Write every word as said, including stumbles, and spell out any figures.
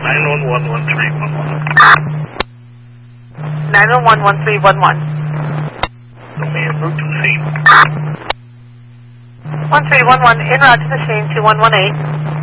nine one one, one three one one. nine one one, one three one one. Domain route to C. one three one one, en route to machine two one one eight.